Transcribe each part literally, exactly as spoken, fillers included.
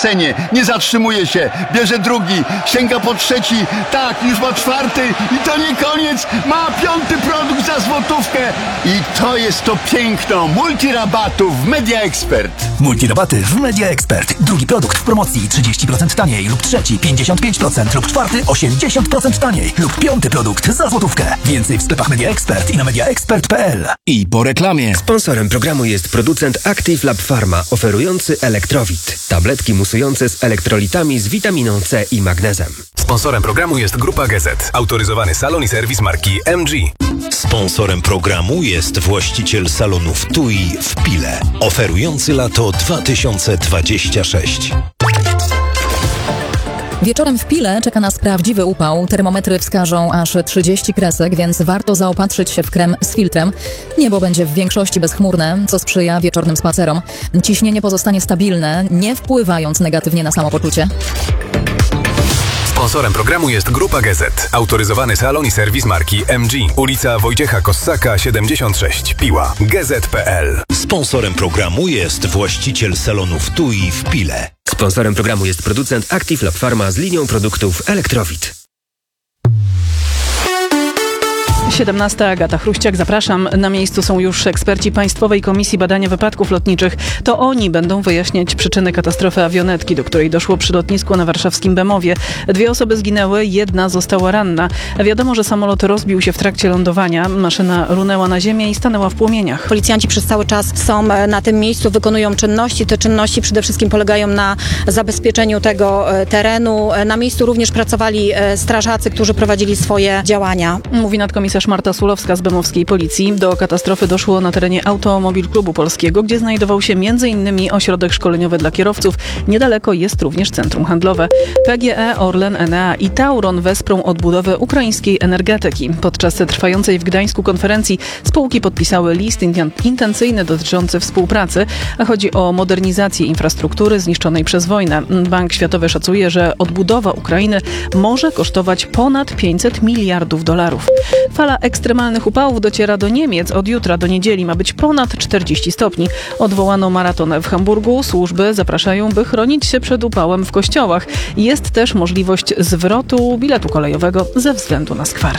basenie, nie zatrzymuje się, bierze drugi, sięga po trzeci, tak, już ma czwarty i to nie koniec, ma piąty produkt za złotówkę i to jest to piękno multirabatów w Media Expert. Multirabaty w Media Expert. Drugi produkt w promocji trzydzieści procent taniej lub trzeci pięćdziesiąt pięć procent lub czwarty osiemdziesiąt procent taniej lub piąty produkt za złotówkę. Więcej w sklepach Media Expert i na mediaexpert kropka p l. I po reklamie. Sponsorem programu jest producent Active Lab Pharma, oferujący Elektrowit. Tabletki musujące z elektrolitami z witaminą C i magnezem. Sponsorem programu jest Grupa G Z, autoryzowany salon i serwis marki M G. Sponsorem programu jest właściciel salonów T U I w Pile, oferujący lato dwa tysiące dwudziesty szósty. Wieczorem w Pile czeka nas prawdziwy upał. Termometry wskażą aż trzydzieści kresek, więc warto zaopatrzyć się w krem z filtrem. Niebo będzie w większości bezchmurne, co sprzyja wieczornym spacerom. Ciśnienie pozostanie stabilne, nie wpływając negatywnie na samopoczucie. Sponsorem programu jest Grupa G Z, autoryzowany salon i serwis marki M G. Ulica Wojciecha Kossaka siedemdziesiąt sześć, Piła, g z kropka p l. Sponsorem programu jest właściciel salonów T U I w Pile. Sponsorem programu jest producent Active Lab Pharma z linią produktów Elektrowit. siedemnasta, Agata Chruściak, zapraszam. Na miejscu są już eksperci Państwowej Komisji Badania Wypadków Lotniczych. To oni będą wyjaśniać przyczyny katastrofy awionetki, do której doszło przy lotnisku na warszawskim Bemowie. Dwie osoby zginęły, jedna została ranna. Wiadomo, że samolot rozbił się w trakcie lądowania. Maszyna runęła na ziemię i stanęła w płomieniach. Policjanci przez cały czas są na tym miejscu, wykonują czynności. Te czynności przede wszystkim polegają na zabezpieczeniu tego terenu. Na miejscu również pracowali strażacy, którzy prowadzili swoje działania. Mówi nadkomisarz Marta Sulowska z bemowskiej policji. Do katastrofy doszło na terenie Automobil Klubu Polskiego, gdzie znajdował się między innymi ośrodek szkoleniowy dla kierowców. Niedaleko jest również centrum handlowe. P G E, Orlen, Enea i Tauron wesprą odbudowę ukraińskiej energetyki. Podczas trwającej w Gdańsku konferencji spółki podpisały list intencyjny dotyczący współpracy, a chodzi o modernizację infrastruktury zniszczonej przez wojnę. Bank Światowy szacuje, że odbudowa Ukrainy może kosztować ponad pięćset miliardów dolarów. Fala ekstremalnych upałów dociera do Niemiec. Od jutra do niedzieli ma być ponad czterdzieści stopni. Odwołano maraton w Hamburgu. Służby zapraszają, by chronić się przed upałem w kościołach. Jest też możliwość zwrotu biletu kolejowego ze względu na skwar.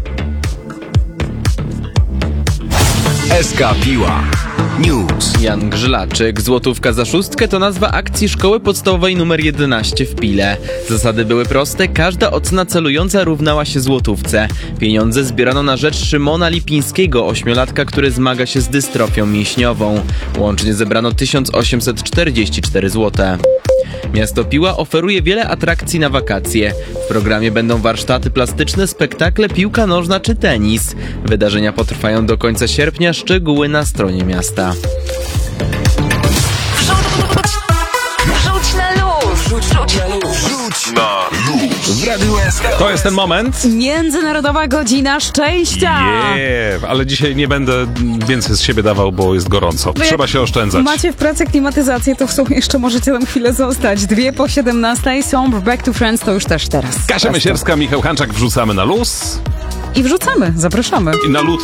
S K Piła News. Jan Grzylaczyk. Złotówka za szóstkę to nazwa akcji szkoły podstawowej numer jedenaście w Pile. Zasady były proste, każda ocena celująca równała się złotówce. Pieniądze zbierano na rzecz Szymona Lipińskiego, ośmiolatka, który zmaga się z dystrofią mięśniową. Łącznie zebrano tysiąc osiemset czterdzieści cztery złote. Miasto Piła oferuje wiele atrakcji na wakacje. W programie będą warsztaty plastyczne, spektakle, piłka nożna czy tenis. Wydarzenia potrwają do końca sierpnia, szczegóły na stronie miasta. Wrzuć na luz! Wrzuć na luz! Rzuć na luz! W Radiu S K. To jest ten moment. Międzynarodowa Godzina Szczęścia! Yeah, ale dzisiaj nie będę więcej z siebie dawał, bo jest gorąco. Bo Trzeba się oszczędzać. Macie w pracy klimatyzację, to w sumie jeszcze możecie tam chwilę zostać. Dwie po siedemnastej, Sombre, Back to Friends to już też teraz. Kasia Mysierska, Michał Hanczak, wrzucamy na luz. I wrzucamy, zapraszamy. I na lód